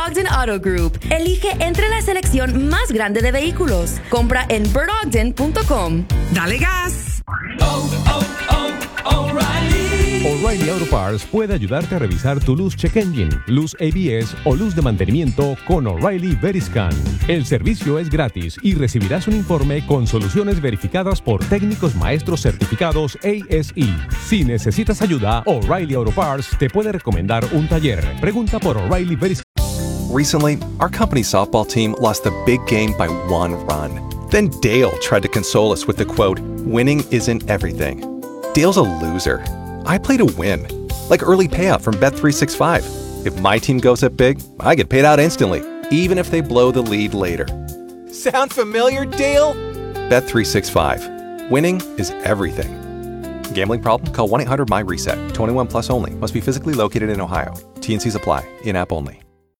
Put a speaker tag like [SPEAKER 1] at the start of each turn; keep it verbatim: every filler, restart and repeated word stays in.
[SPEAKER 1] Ogden Auto Group. Elige entre la selección más grande de vehículos. Compra en bert ogden punto com.
[SPEAKER 2] ¡Dale gas!
[SPEAKER 3] Oh, oh, oh, O'Reilly.
[SPEAKER 4] O'Reilly Auto Parts puede ayudarte a revisar tu luz check engine, luz A B S o luz de mantenimiento con O'Reilly Veriscan. El servicio es gratis y recibirás un informe con soluciones verificadas por técnicos maestros certificados A S E. Si necesitas ayuda, O'Reilly Auto Parts te puede recomendar un taller. Pregunta por O'Reilly Veriscan.
[SPEAKER 5] Recently, our company softball team lost the big game by one run. Then Dale tried to console us with the quote, "Winning isn't everything." Dale's a loser. I play to win. Like early payout from Bet three sixty-five. If my team goes up big, I get paid out instantly, even if they blow the lead later. Sound familiar, Dale? Bet three sixty-five. Winning is everything. Gambling problem? Call one eight hundred M Y RESET. twenty-one plus only. Must be physically located in Ohio. T N Cs apply. In-app only.